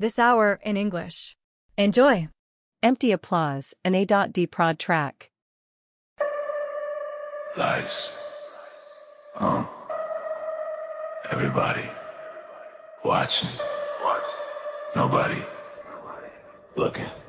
This hour in English. Enjoy. Empty applause, an A.D prod track. Lights. Everybody watching. Nobody looking.